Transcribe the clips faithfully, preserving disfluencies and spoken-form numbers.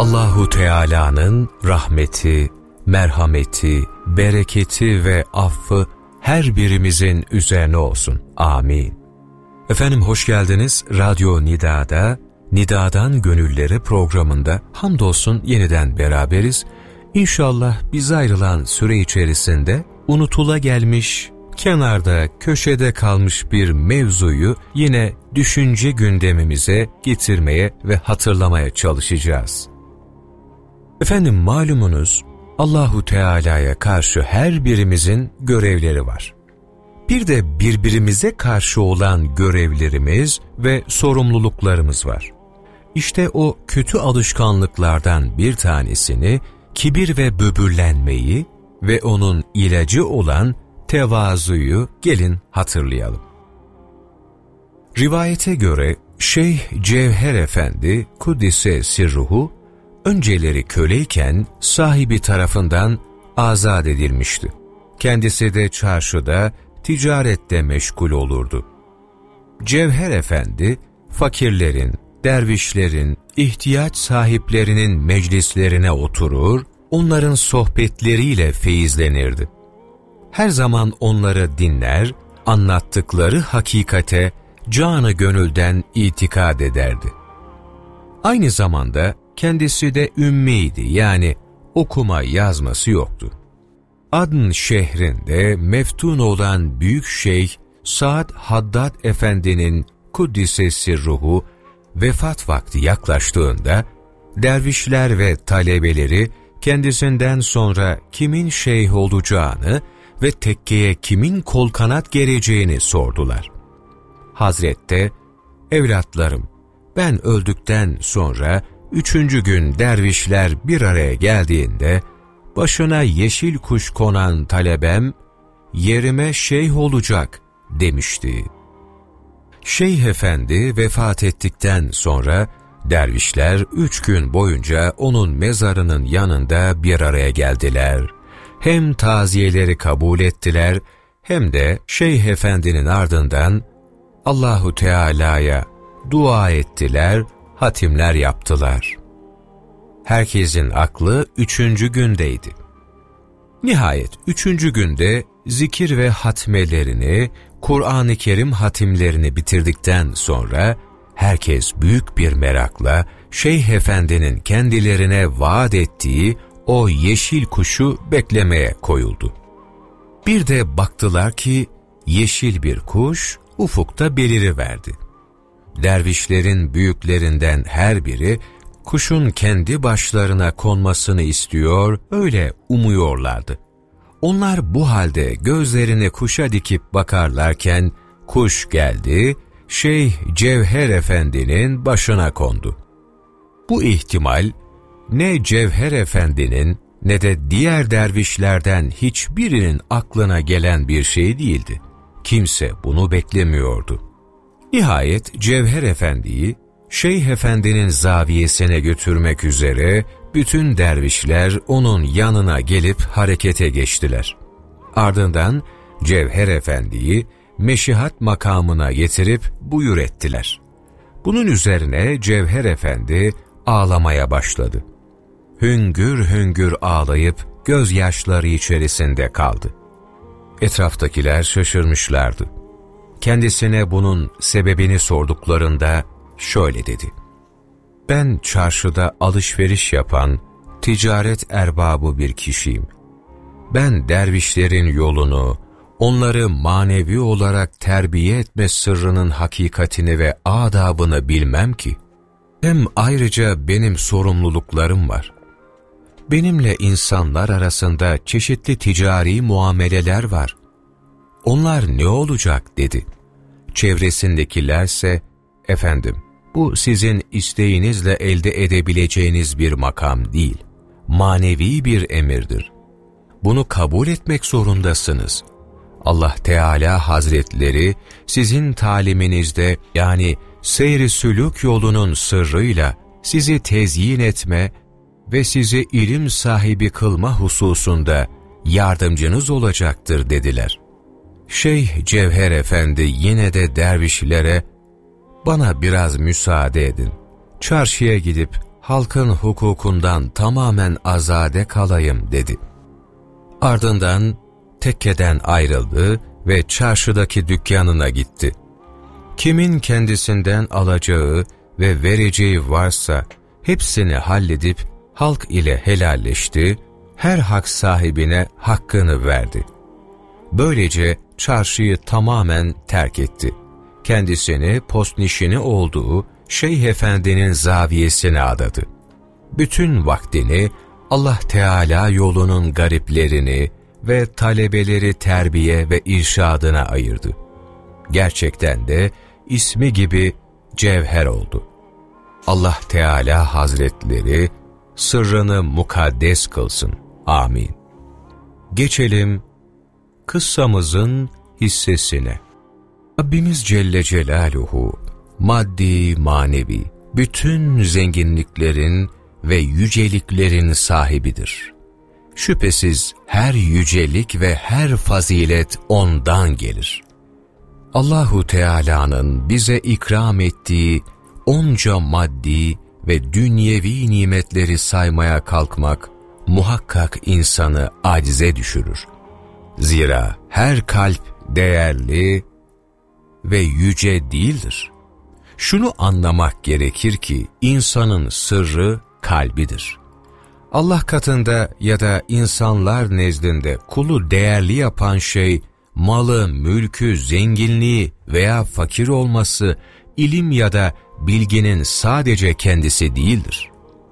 Allahu Teala'nın rahmeti, merhameti, bereketi ve affı her birimizin üzerine olsun. Amin. Efendim hoş geldiniz. Radyo Nida'da, Nida'dan Gönüllere programında hamdolsun yeniden beraberiz. İnşallah biz ayrılan süre içerisinde unutula gelmiş, kenarda, köşede kalmış bir mevzuyu yine düşünce gündemimize getirmeye ve hatırlamaya çalışacağız. Efendim malumunuz Allahu Teala'ya karşı her birimizin görevleri var. Bir de birbirimize karşı olan görevlerimiz ve sorumluluklarımız var. İşte o kötü alışkanlıklardan bir tanesini, kibir ve böbürlenmeyi ve onun ilacı olan tevazuyu gelin hatırlayalım. Rivayete göre Şeyh Cevher Efendi Kuddise Sirruhu, önceleri köleyken sahibi tarafından azat edilmişti. Kendisi de çarşıda, ticarette meşgul olurdu. Cevher Efendi, fakirlerin, dervişlerin, ihtiyaç sahiplerinin meclislerine oturur, onların sohbetleriyle feyizlenirdi. Her zaman onları dinler, anlattıkları hakikate canı gönülden itikad ederdi. Aynı zamanda kendisi de ümmiydi, yani okuma yazması yoktu. Adn şehrinde meftun olan büyük şeyh Saad Haddad Efendi'nin Kuddise Sirruhu vefat vakti yaklaştığında dervişler ve talebeleri kendisinden sonra kimin şeyh olacağını ve tekkeye kimin kol kanat gereceğini sordular. Hazret de, evlatlarım, ben öldükten sonra üçüncü gün dervişler bir araya geldiğinde başına yeşil kuş konan talebem yerime şeyh olacak demişti. Şeyh Efendi vefat ettikten sonra dervişler üç gün boyunca onun mezarının yanında bir araya geldiler. Hem taziyeleri kabul ettiler hem de Şeyh Efendi'nin ardından Allahu Teala'ya dua ettiler, hatimler yaptılar. Herkesin aklı üçüncü gündeydi. Nihayet üçüncü günde zikir ve hatmelerini, Kur'an-ı Kerim hatimlerini bitirdikten sonra herkes büyük bir merakla Şeyh Efendi'nin kendilerine vaat ettiği o yeşil kuşu beklemeye koyuldu. Bir de baktılar ki yeşil bir kuş ufukta beliriverdi. Dervişlerin büyüklerinden her biri kuşun kendi başlarına konmasını istiyor, öyle umuyorlardı. Onlar bu halde gözlerini kuşa dikip bakarlarken kuş geldi, Şeyh Cevher Efendi'nin başına kondu. Bu ihtimal ne Cevher Efendi'nin ne de diğer dervişlerden hiçbirinin aklına gelen bir şey değildi. Kimse bunu beklemiyordu. Nihayet Cevher Efendi'yi Şeyh Efendi'nin zaviyesine götürmek üzere bütün dervişler onun yanına gelip harekete geçtiler. Ardından Cevher Efendi'yi meşihat makamına getirip buyur ettiler. Bunun üzerine Cevher Efendi ağlamaya başladı. Hüngür hüngür ağlayıp gözyaşları içerisinde kaldı. Etraftakiler şaşırmışlardı. Kendisine bunun sebebini sorduklarında şöyle dedi: ben çarşıda alışveriş yapan, ticaret erbabı bir kişiyim. Ben dervişlerin yolunu, onları manevi olarak terbiye etme sırrının hakikatini ve adabını bilmem ki. Hem ayrıca benim sorumluluklarım var. Benimle insanlar arasında çeşitli ticari muameleler var. Onlar ne olacak dedi. Çevresindekilerse, efendim, bu sizin isteğinizle elde edebileceğiniz bir makam değil, manevi bir emirdir. Bunu kabul etmek zorundasınız. Allah Teala Hazretleri sizin taliminizde, yani seyr-i sülûk yolunun sırrıyla sizi tezyin etme ve sizi ilim sahibi kılma hususunda yardımcınız olacaktır dediler. Şeyh Cevher Efendi yine de dervişlere, bana biraz müsaade edin, çarşıya gidip halkın hukukundan tamamen azade kalayım dedi. Ardından tekkeden ayrıldı ve çarşıdaki dükkanına gitti. Kimin kendisinden alacağı ve vereceği varsa hepsini halledip halk ile helalleşti, her hak sahibine hakkını verdi. Böylece çarşıyı tamamen terk etti. Kendisini postnişini olduğu Şeyh Efendi'nin zaviyesine adadı. Bütün vaktini Allah Teala yolunun gariplerini ve talebeleri terbiye ve irşadına ayırdı. Gerçekten de ismi gibi cevher oldu. Allah Teala Hazretleri sırrını mukaddes kılsın. Amin. Geçelim kıssamızın hissesine. Rabbimiz Celle Celaluhu maddi manevi bütün zenginliklerin ve yüceliklerin sahibidir. Şüphesiz her yücelik ve her fazilet ondan gelir. Allahu Teala'nın bize ikram ettiği onca maddi ve dünyevi nimetleri saymaya kalkmak muhakkak insanı acize düşürür. Zira her kalp değerli ve yüce değildir. Şunu anlamak gerekir ki insanın sırrı kalbidir. Allah katında ya da insanlar nezdinde kulu değerli yapan şey malı, mülkü, zenginliği veya fakir olması, ilim ya da bilginin sadece kendisi değildir.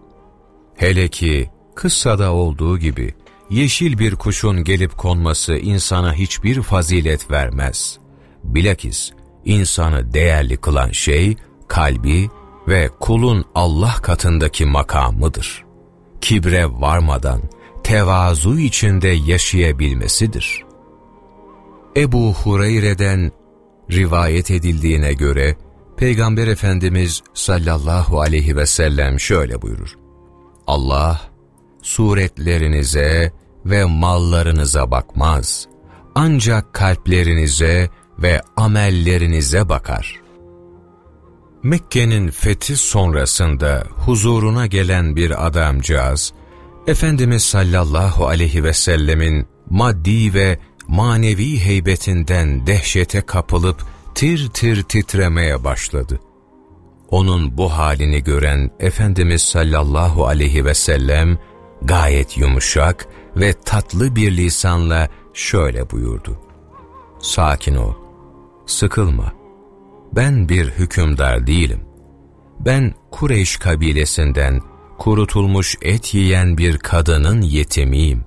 Hele ki kıssada olduğu gibi yeşil bir kuşun gelip konması insana hiçbir fazilet vermez. Bilakis insanı değerli kılan şey kalbi ve kulun Allah katındaki makamıdır. Kibre varmadan tevazu içinde yaşayabilmesidir. Ebu Hureyre'den rivayet edildiğine göre Peygamber Efendimiz sallallahu aleyhi ve sellem şöyle buyurur: Allah suretlerinize ve mallarınıza bakmaz, ancak kalplerinize ve amellerinize bakar. Mekke'nin fethi sonrasında huzuruna gelen bir adamcağız, Efendimiz sallallahu aleyhi ve sellemin maddi ve manevi heybetinden dehşete kapılıp tir tir titremeye başladı. Onun bu halini gören Efendimiz sallallahu aleyhi ve sellem gayet yumuşak ve tatlı bir lisanla şöyle buyurdu: Sakin ol, sıkılma. Ben bir hükümdar değilim. Ben Kureyş kabilesinden kurutulmuş et yiyen bir kadının yetimiyim.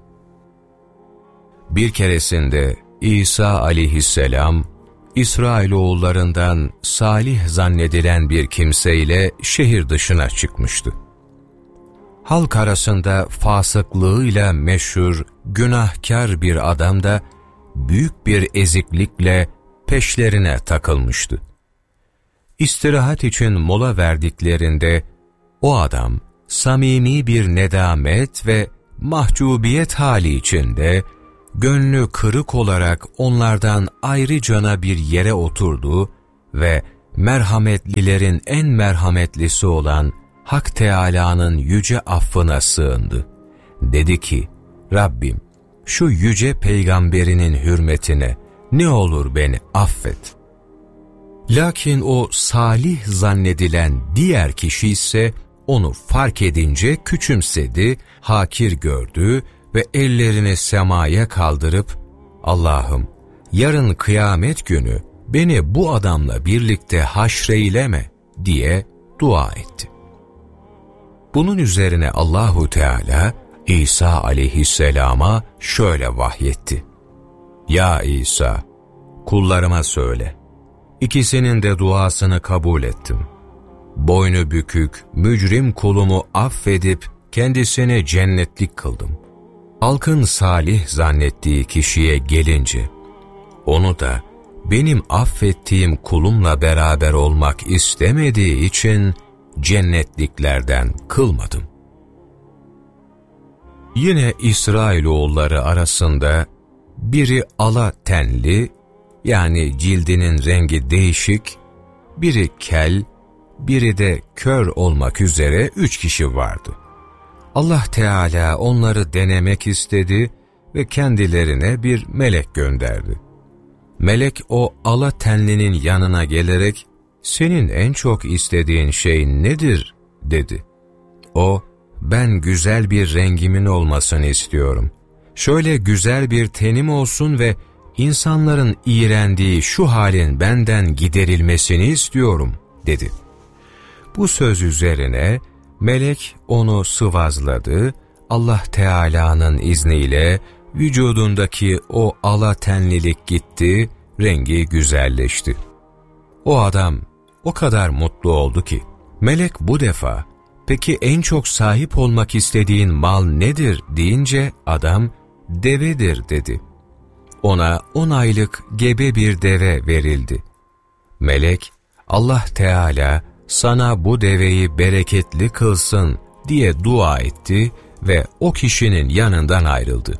Bir keresinde İsa aleyhisselam, İsrailoğullarından salih zannedilen bir kimseyle şehir dışına çıkmıştı. Halk arasında fasıklığıyla meşhur, günahkar bir adam da büyük bir eziklikle peşlerine takılmıştı. İstirahat için mola verdiklerinde o adam samimi bir nedamet ve mahcubiyet hali içinde gönlü kırık olarak onlardan ayrıcana bir yere oturdu ve merhametlilerin en merhametlisi olan Hak Teâlâ'nın yüce affına sığındı. Dedi ki, Rabbim şu yüce peygamberinin hürmetine ne olur beni affet. Lakin o salih zannedilen diğer kişi ise onu fark edince küçümsedi, hakir gördü ve ellerini semaya kaldırıp, Allah'ım yarın kıyamet günü beni bu adamla birlikte haşreyleme diye dua etti. Bunun üzerine Allahu Teala İsa aleyhisselama şöyle vahyetti: Ya İsa, kullarıma söyle, İkisinin de duasını kabul ettim. Boynu bükük, mücrim kulumu affedip kendisine cennetlik kıldım. Halkın salih zannettiği kişiye gelince, onu da benim affettiğim kulumla beraber olmak istemediği için cennetliklerden kılmadım. Yine İsrailoğulları arasında biri ala tenli, yani cildinin rengi değişik, biri kel, biri de kör olmak üzere üç kişi vardı. Allah Teala onları denemek istedi ve kendilerine bir melek gönderdi. Melek o ala tenlinin yanına gelerek, "Senin en çok istediğin şey nedir?" dedi. O, "Ben güzel bir rengimin olmasını istiyorum. Şöyle güzel bir tenim olsun ve insanların iğrendiği şu halin benden giderilmesini istiyorum," dedi. Bu söz üzerine melek onu sıvazladı, Allah Teala'nın izniyle vücudundaki o ala tenlilik gitti, rengi güzelleşti. O adam o kadar mutlu oldu ki, melek bu defa, "Peki en çok sahip olmak istediğin mal nedir?" deyince adam, "Devedir," dedi. Ona on aylık gebe bir deve verildi. Melek, Allah Teala sana bu deveyi bereketli kılsın diye dua etti ve o kişinin yanından ayrıldı.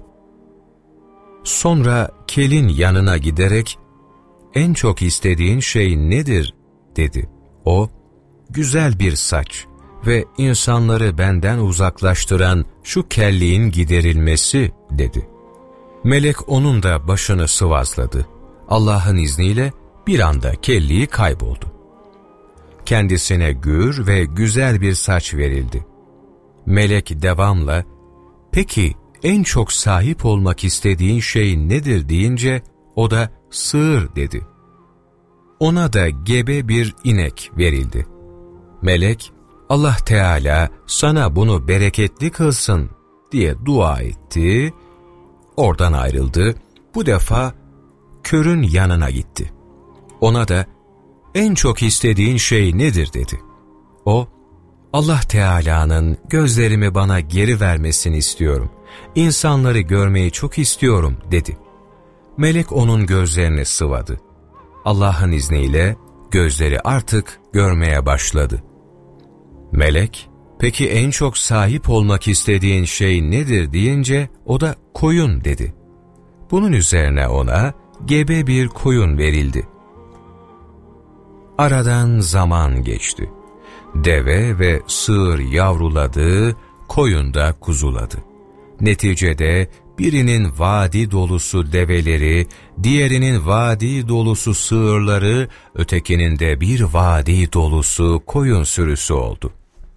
Sonra kelin yanına giderek, "En çok istediğin şey nedir?" dedi. O, "Güzel bir saç ve insanları benden uzaklaştıran şu kelliğin giderilmesi," dedi. Melek onun da başını sıvazladı. Allah'ın izniyle bir anda kelliği kayboldu. Kendisine gür ve güzel bir saç verildi. Melek devamla, "Peki en çok sahip olmak istediğin şey nedir?" deyince o da "Sığır," dedi. Ona da gebe bir inek verildi. Melek, Allah Teala sana bunu bereketli kılsın diye dua etti, oradan ayrıldı, bu defa körün yanına gitti. Ona da en çok istediğin şey nedir dedi. O, Allah Teala'nın gözlerimi bana geri vermesini istiyorum, İnsanları görmeyi çok istiyorum dedi. Melek onun gözlerini sıvadı. Allah'ın izniyle gözleri artık görmeye başladı. Melek, peki en çok sahip olmak istediğin şey nedir deyince o da koyun dedi. Bunun üzerine ona gebe bir koyun verildi. Aradan zaman geçti. Deve ve sığır yavruladı, koyun da kuzuladı. Neticede birinin vadi dolusu develeri, diğerinin vadi dolusu sığırları, ötekinin de bir vadi dolusu koyun sürüsü oldu.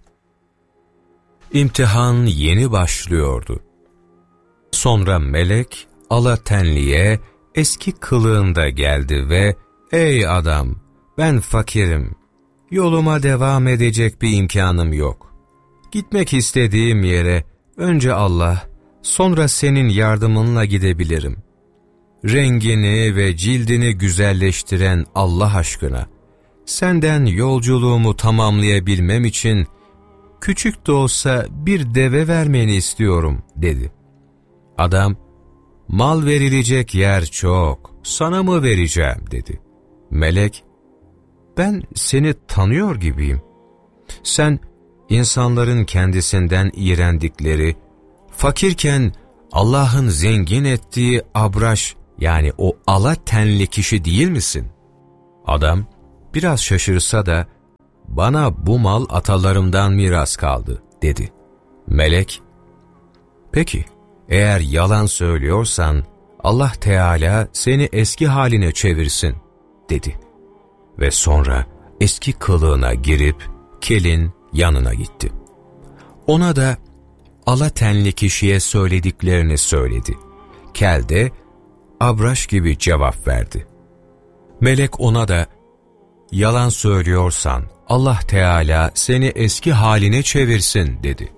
İmtihan yeni başlıyordu. Sonra melek ala tenliye eski kılığında geldi ve "Ey adam, ben fakirim, yoluma devam edecek bir imkanım yok. Gitmek istediğim yere önce Allah, sonra senin yardımınla gidebilirim. Rengini ve cildini güzelleştiren Allah aşkına, senden yolculuğumu tamamlayabilmem için küçük de olsa bir deve vermeni istiyorum," dedi. Adam, "Mal verilecek yer çok, sana mı vereceğim?" dedi. Melek, "Ben seni tanıyor gibiyim. Sen insanların kendisinden iğrendikleri, fakirken Allah'ın zengin ettiği abraş, yani o ala tenli kişi değil misin?" Adam biraz şaşırsa da, "Bana bu mal atalarımdan miras kaldı," dedi. Melek, "Peki, eğer yalan söylüyorsan Allah Teala seni eski haline çevirsin," dedi. Ve sonra eski kılığına girip kelin yanına gitti. Ona da ala tenli kişiye söylediklerini söyledi. Kel de abraş gibi cevap verdi. Melek ona da, "Yalan söylüyorsan Allah Teala seni eski haline çevirsin," dedi.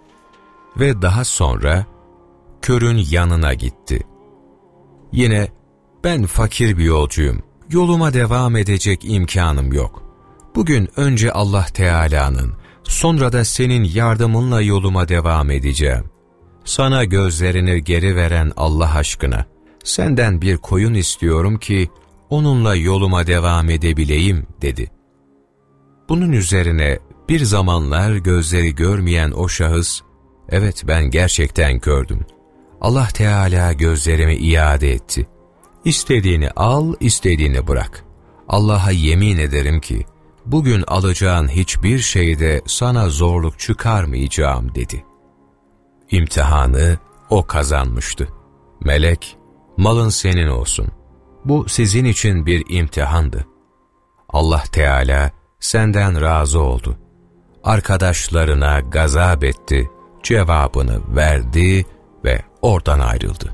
Ve daha sonra körün yanına gitti. Yine, "Ben fakir bir yolcuyum, yoluma devam edecek imkanım yok. Bugün önce Allah Teala'nın, sonra da senin yardımınla yoluma devam edeceğim. Sana gözlerini geri veren Allah aşkına, senden bir koyun istiyorum ki onunla yoluma devam edebileyim," dedi. Bunun üzerine bir zamanlar gözleri görmeyen o şahıs, "Evet, ben gerçekten kördüm. Allah Teala gözlerimi iade etti. İstediğini al, istediğini bırak. Allah'a yemin ederim ki bugün alacağın hiçbir şeyde sana zorluk çıkarmayacağım dedi. İmtihanı o kazanmıştı. Melek, malın senin olsun. Bu sizin için bir imtihandı. Allah Teala senden razı oldu. Arkadaşlarına gazap etti, cevabını verdi ve oradan ayrıldı.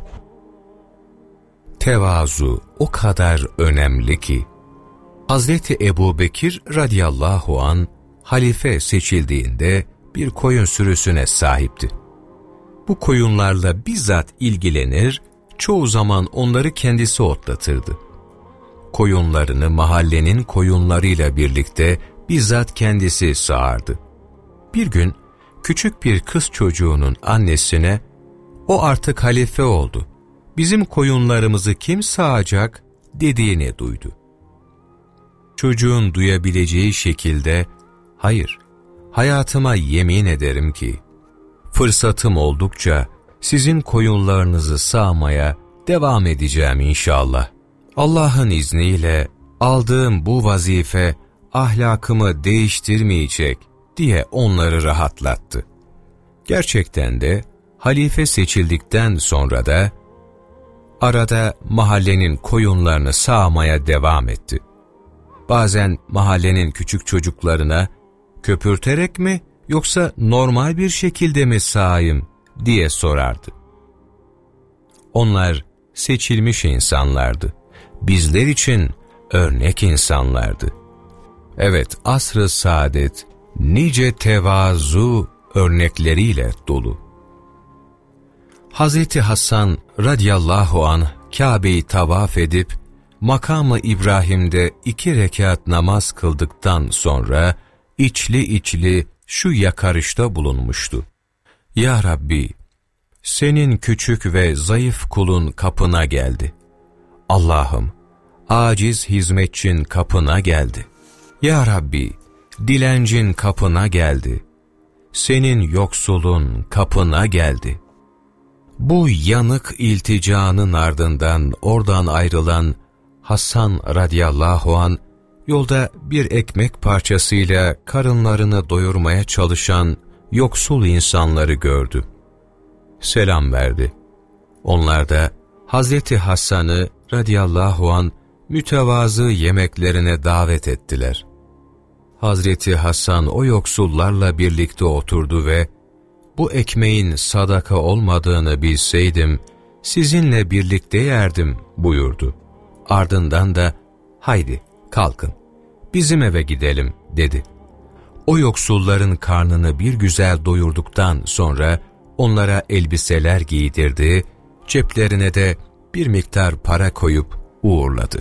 Tevazu o kadar önemli ki, Hazreti Ebubekir radıyallahu an halife seçildiğinde bir koyun sürüsüne sahipti. Bu koyunlarla bizzat ilgilenir, çoğu zaman onları kendisi otlatırdı. Koyunlarını mahallenin koyunlarıyla birlikte bizzat kendisi sağardı. Bir gün küçük bir kız çocuğunun annesine, "O artık halife oldu, bizim koyunlarımızı kim sağacak?" dediğini duydu. Çocuğun duyabileceği şekilde, "Hayır, hayatıma yemin ederim ki, fırsatım oldukça sizin koyunlarınızı sağmaya devam edeceğim inşallah. Allah'ın izniyle aldığım bu vazife ahlakımı değiştirmeyecek," diye onları rahatlattı. Gerçekten de halife seçildikten sonra da arada mahallenin koyunlarını sağmaya devam etti. Bazen mahallenin küçük çocuklarına köpürterek mi yoksa normal bir şekilde mi sağayım diye sorardı. Onlar seçilmiş insanlardı. Bizler için örnek insanlardı. Evet, asr-ı saadet nice tevazu örnekleriyle dolu. Hazreti Hasan radıyallahu anh Kabe'yi tavaf edip makamı İbrahim'de iki rekat namaz kıldıktan sonra içli içli şu yakarışta bulunmuştu. "Ya Rabbi, senin küçük ve zayıf kulun kapına geldi. Allah'ım, aciz hizmetçin kapına geldi. Ya Rabbi, dilencin kapına geldi. Senin yoksulun kapına geldi." Bu yanık ilticanın ardından oradan ayrılan Hasan radıyallahu an yolda bir ekmek parçasıyla karınlarını doyurmaya çalışan yoksul insanları gördü. Selam verdi. Onlar da Hazreti Hasan'ı radıyallahu an mütevazı yemeklerine davet ettiler. Hazreti Hasan o yoksullarla birlikte oturdu ve "Bu ekmeğin sadaka olmadığını bilseydim sizinle birlikte yerdim," buyurdu. Ardından da "Haydi kalkın, bizim eve gidelim," dedi. O yoksulların karnını bir güzel doyurduktan sonra onlara elbiseler giydirdi, ceplerine de bir miktar para koyup uğurladı.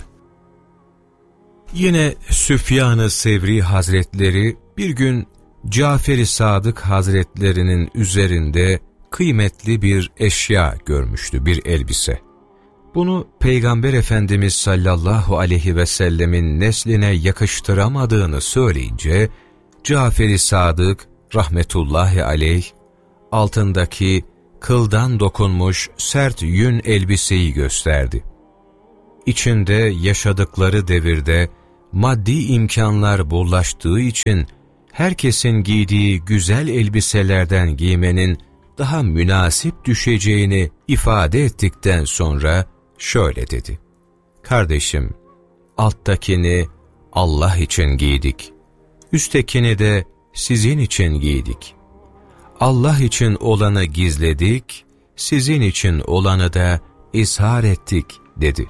Yine Süfyan-ı Sevri Hazretleri bir gün Cafer-i Sadık Hazretlerinin üzerinde kıymetli bir eşya görmüştü, bir elbise. Bunu Peygamber Efendimiz sallallahu aleyhi ve sellemin nesline yakıştıramadığını söyleyince, Cafer-i Sadık rahmetullahi aleyh, altındaki kıldan dokunmuş sert yün elbiseyi gösterdi. İçinde yaşadıkları devirde maddi imkanlar bollaştığı için herkesin giydiği güzel elbiselerden giymenin daha münasip düşeceğini ifade ettikten sonra şöyle dedi: "Kardeşim, alttakini Allah için giydik, üsttekini de sizin için giydik. Allah için olanı gizledik, sizin için olanı da izhar ettik," dedi.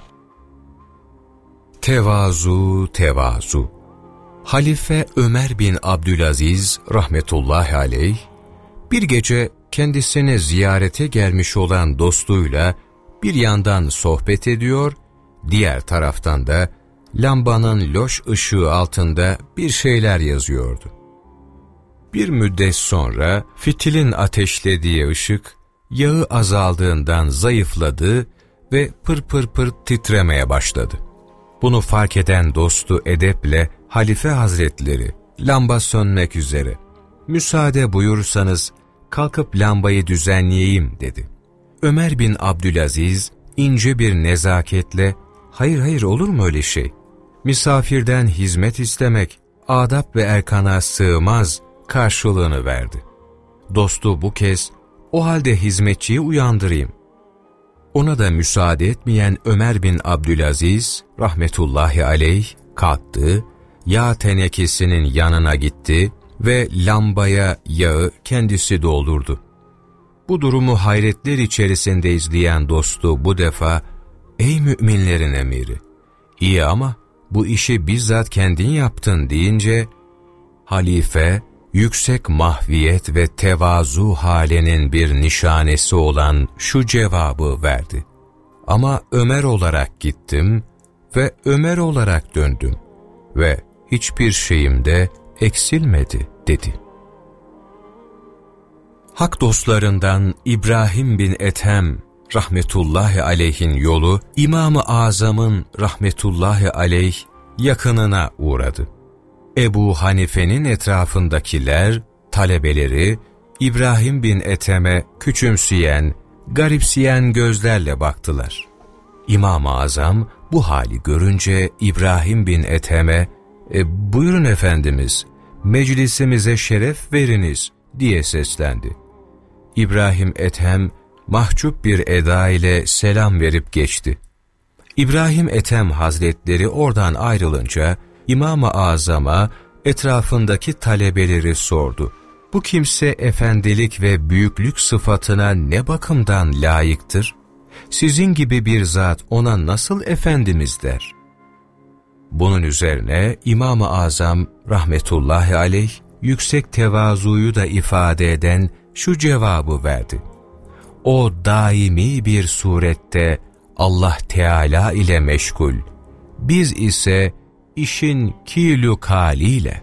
Tevazu, tevazu. Halife Ömer bin Abdülaziz rahmetullahi aleyh, bir gece kendisine ziyarete gelmiş olan dostuyla bir yandan sohbet ediyor, diğer taraftan da lambanın loş ışığı altında bir şeyler yazıyordu. Bir müddet sonra fitilin ateşlediği ışık yağı azaldığından zayıfladı ve pır pır pır titremeye başladı. Bunu fark eden dostu edeple Halife Hazretleri, "Lamba sönmek üzere, müsaade buyursanız kalkıp lambayı düzenleyeyim," dedi. Ömer bin Abdülaziz ince bir nezaketle, "Hayır hayır, olur mu öyle şey? Misafirden hizmet istemek adab ve erkana sığmaz karşılığını verdi. Dostu bu kez, o halde hizmetçiyi uyandırayım. Ona da müsaade etmeyen Ömer bin Abdülaziz rahmetullahi aleyh kalktı, yağ tenekesinin yanına gitti ve lambaya yağı kendisi doldurdu. Bu durumu hayretler içerisinde izleyen dostu bu defa, ''Ey müminlerin emiri, iyi ama bu işi bizzat kendin yaptın.'' deyince, halife, yüksek mahviyet ve tevazu halinin bir nişanesi olan şu cevabı verdi: ''Ama Ömer olarak gittim ve Ömer olarak döndüm ve hiçbir şeyim de eksilmedi.'' dedi. Hak dostlarından İbrahim bin Ethem rahmetullahi aleyhin yolu, İmam-ı Azam'ın rahmetullahi aleyh yakınına uğradı. Ebu Hanife'nin etrafındakiler, talebeleri, İbrahim bin Ethem'e küçümseyen, garipseyen gözlerle baktılar. İmam-ı Azam bu hali görünce İbrahim bin Ethem'e, e, ''Buyurun efendimiz, meclisimize şeref veriniz.'' diye seslendi. İbrahim Ethem mahcup bir eda ile selam verip geçti. İbrahim Ethem Hazretleri oradan ayrılınca İmam-ı Azam'a etrafındaki talebeleri sordu. Bu kimse efendilik ve büyüklük sıfatına ne bakımdan layıktır? Sizin gibi bir zat ona nasıl efendimiz der? Bunun üzerine İmam-ı Azam rahmetullahi aleyh yüksek tevazuyu da ifade eden şu cevabı verdi: O daimi bir surette Allah Teala ile meşgul, biz ise işin kîlü kâliyle.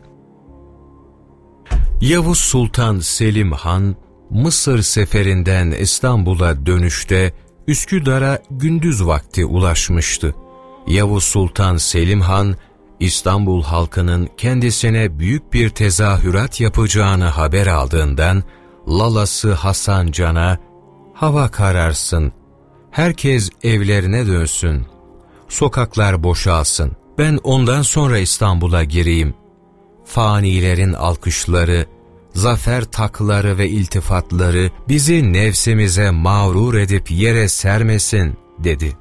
Yavuz Sultan Selim Han, Mısır seferinden İstanbul'a dönüşte Üsküdar'a gündüz vakti ulaşmıştı. Yavuz Sultan Selim Han, İstanbul halkının kendisine büyük bir tezahürat yapacağını haber aldığından, lalası Hasan Can'a, hava kararsın, herkes evlerine dönsün, sokaklar boşalsın, ben ondan sonra İstanbul'a gireyim, fanilerin alkışları, zafer takları ve iltifatları bizi nefsimize mağrur edip yere sermesin dedi.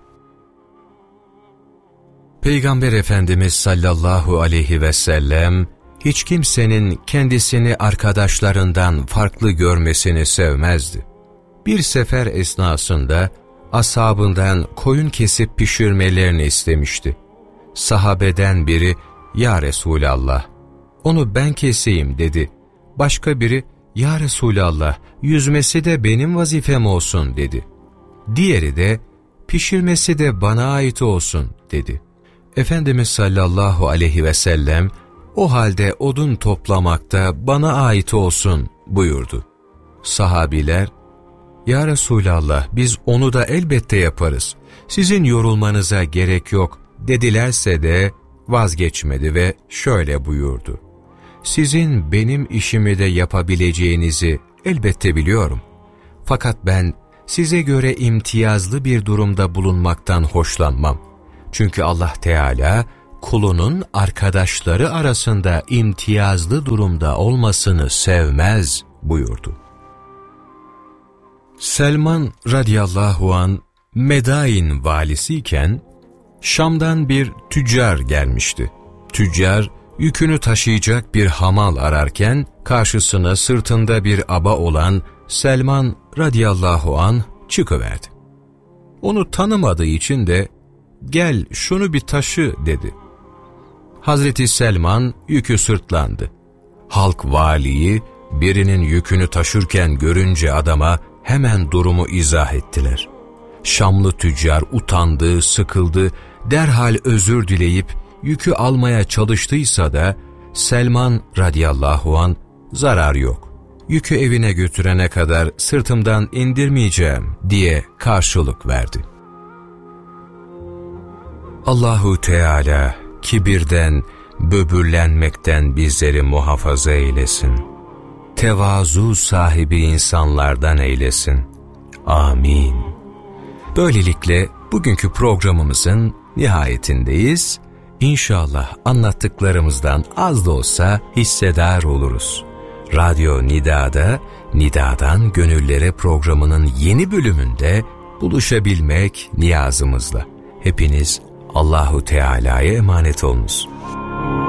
Peygamber Efendimiz sallallahu aleyhi ve sellem, hiç kimsenin kendisini arkadaşlarından farklı görmesini sevmezdi. Bir sefer esnasında ashabından koyun kesip pişirmelerini istemişti. Sahabeden biri, "Ya Resulallah, onu ben keseyim." dedi. Başka biri, "Ya Resulallah, yüzmesi de benim vazifem olsun." dedi. Diğeri de, "Pişirmesi de bana ait olsun." dedi. Efendimiz sallallahu aleyhi ve sellem, "O halde odun toplamakta bana ait olsun." buyurdu. Sahabiler, "Ya Resulallah, biz onu da elbette yaparız, sizin yorulmanıza gerek yok." dedilerse de vazgeçmedi ve şöyle buyurdu: "Sizin benim işimi de yapabileceğinizi elbette biliyorum. Fakat ben size göre imtiyazlı bir durumda bulunmaktan hoşlanmam. Çünkü Allah Teala kulunun arkadaşları arasında imtiyazlı durumda olmasını sevmez." buyurdu. Selman radıyallahu an Medain valisiyken Şam'dan bir tüccar gelmişti. Tüccar yükünü taşıyacak bir hamal ararken karşısına sırtında bir aba olan Selman radıyallahu an çıkıverdi. Onu tanımadığı için de "Gel şunu bir taşı." dedi. Hazreti Selman yükü sırtlandı. Halk valiyi birinin yükünü taşırken görünce adama hemen durumu izah ettiler. Şamlı tüccar utandı, sıkıldı, derhal özür dileyip yükü almaya çalıştıysa da Selman radıyallahu an "Zarar yok, yükü evine götürene kadar sırtımdan indirmeyeceğim." diye karşılık verdi. Allahu Teala kibirden, böbürlenmekten bizleri muhafaza eylesin. Tevazu sahibi insanlardan eylesin. Amin. Böylelikle bugünkü programımızın nihayetindeyiz. İnşallah anlattıklarımızdan az da olsa hissedar oluruz. Radyo Nida'da, Nida'dan Gönüllere programının yeni bölümünde buluşabilmek niyazımızla. Hepiniz Allahu Teala'ya emanet olunuz.